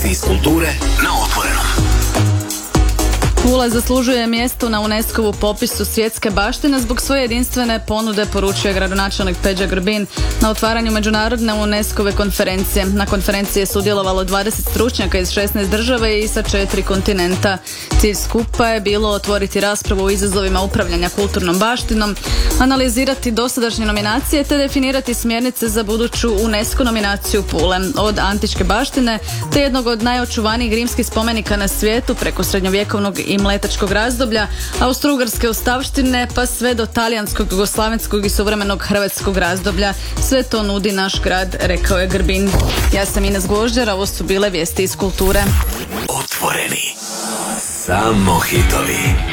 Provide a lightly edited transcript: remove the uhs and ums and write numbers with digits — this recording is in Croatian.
Vijesti iz kulture na Otvorenom. Pula zaslužuje mjesto na UNESCO-vu popisu svjetske baštine zbog svoje jedinstvene ponude, poručuje gradonačelnik Peđa Grbin na otvaranju međunarodne UNESCO-ve konferencije. Na konferenciji je sudjelovalo 20 stručnjaka iz 16 država i sa 4 kontinenta. Cilj skupa je bilo otvoriti raspravu o izazovima upravljanja kulturnom baštinom, analizirati dosadašnje nominacije te definirati smjernice za buduću UNESCO nominaciju Pule. Od antičke baštine te jednog od najočuvanijih rimskih spomenika na svijetu preko srednjovjekovnog i mletačkog razdoblja, austrougarske ostavštine pa sve do talijanskog, jugoslavenskog i suvremenog hrvatskog razdoblja. Sve to nudi naš grad, rekao je Grbin. Ja sam Ines Gvožđer, ovo su bile vijesti iz kulture. Otvoreni. Samo hitovi.